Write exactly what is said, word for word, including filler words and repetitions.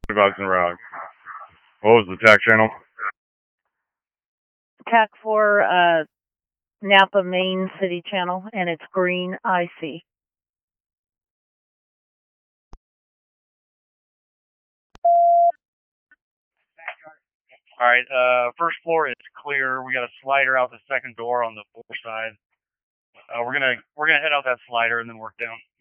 Bucks and Rock. What was the tack channel? Tack for uh, Napa Main City Channel, and it's green I C. All right, uh, first floor is clear. We got a slider out the second door on the floor side. Uh, we're gonna we're gonna head out that slider and then work down.